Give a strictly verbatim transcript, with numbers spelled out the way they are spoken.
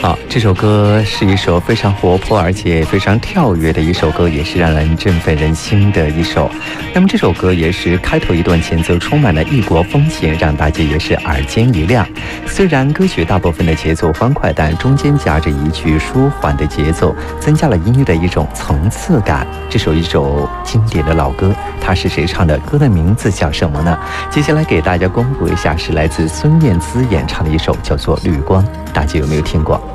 好，这首歌是一首非常活泼而且非常跳跃的一首歌，也是让人振奋人心的一首。那么这首歌也是开头一段前奏充满了异国风情，让大家也是耳尖一亮。虽然歌曲大部分的节奏欢快，但中间夹着一句舒缓的节奏，增加了音乐的一种层次感。这首一首经典的老歌，它是谁唱的？歌的名字叫什么呢？接下来给大家公布一下，是来自孙燕姿演唱的一首叫做《绿光》，大家有没有听过？